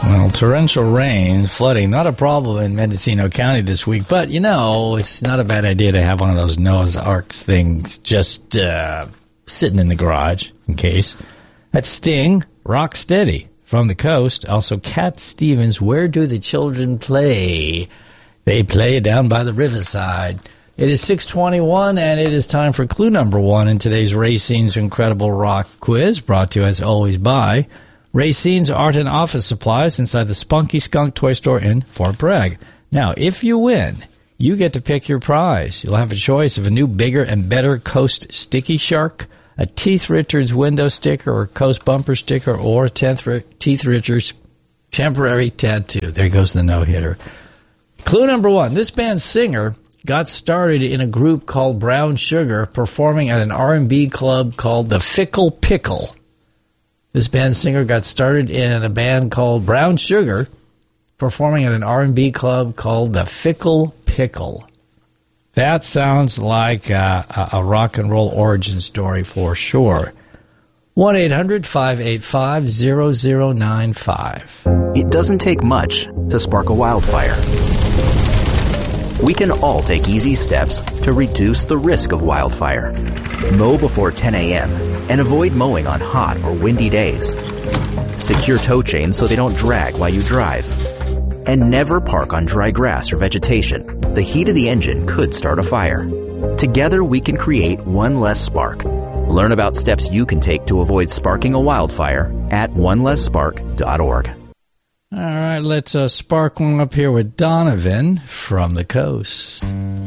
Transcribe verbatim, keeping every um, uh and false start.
Well, torrential rain, flooding, not a problem in Mendocino County this week. But, you know, it's not a bad idea to have one of those Noah's Arks things just uh, sitting in the garage in case. That's Sting, Rock Steady from the coast. Also, Cat Stevens, Where Do the Children Play? They play down by the riverside. It is six twenty-one, and it is time for clue number one in today's Racine's Incredible Rock Quiz, brought to you, as always, by Racine's Art and Office Supplies inside the Spunky Skunk Toy Store in Fort Bragg. Now, if you win, you get to pick your prize. You'll have a choice of a new, bigger, and better Coast Sticky Shark, a Teeth Richards window sticker or Coast bumper sticker, or a Teeth Richards temporary tattoo. There goes the no-hitter. Clue number one. This band's singer got started in a group called Brown Sugar, performing at an R and B club called the Fickle Pickle. This band's singer got started in a band called Brown Sugar, performing at an R and B club called the Fickle Pickle. That sounds like a, a rock and roll origin story for sure. one eight hundred five eight five zero zero nine five. It doesn't take much to spark a wildfire. We can all take easy steps to reduce the risk of wildfire. Mow before ten a.m. and avoid mowing on hot or windy days. Secure tow chains so they don't drag while you drive. And never park on dry grass or vegetation. The heat of the engine could start a fire. Together we can create one less spark. Learn about steps you can take to avoid sparking a wildfire at one less spark dot org. All right, let's uh, spark one up here with Donovan from the coast.